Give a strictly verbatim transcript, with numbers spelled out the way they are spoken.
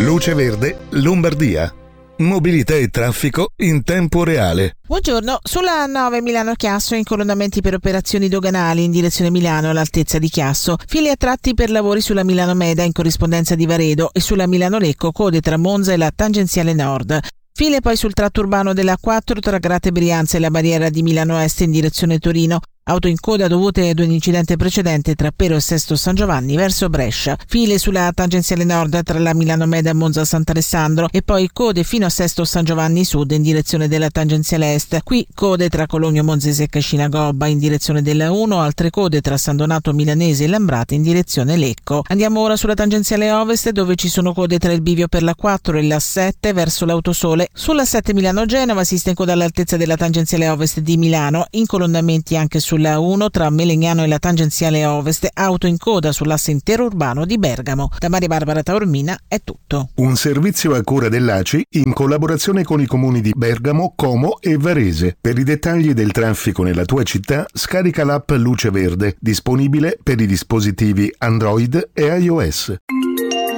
Luce Verde, Lombardia. Mobilità e traffico in tempo reale. Buongiorno, sulla A nove Milano-Chiasso incolonnamenti per operazioni doganali in direzione Milano all'altezza di Chiasso, fili a tratti per lavori sulla Milano-Meda in corrispondenza di Varedo e sulla Milano-Lecco code tra Monza e la tangenziale nord. File poi sul tratto urbano della A quattro tra Grate Brianza e la barriera di Milano Est in direzione Torino. Auto in coda dovute ad un incidente precedente tra Pero e Sesto San Giovanni verso Brescia. File sulla tangenziale nord tra la Milano Meda e Monza Sant'Alessandro e poi code fino a Sesto San Giovanni Sud in direzione della tangenziale est. Qui code tra Cologno Monzese e Cascina Gobba in direzione della uno, altre code tra San Donato Milanese e Lambrate in direzione Lecco. Andiamo ora sulla tangenziale ovest dove ci sono code tra il bivio per la quattro e la sette verso l'Autosole. Sulla sette Milano-Genova si sta in coda all'altezza della tangenziale ovest di Milano, incolonnamenti anche sulla uno tra Melegnano e la tangenziale ovest, auto in coda sull'asse interurbano di Bergamo. Da Maria Barbara Taormina è tutto. Un servizio a cura dell'A C I in collaborazione con i comuni di Bergamo, Como e Varese. Per i dettagli del traffico nella tua città, scarica l'app Luce Verde, disponibile per i dispositivi Android e iOS.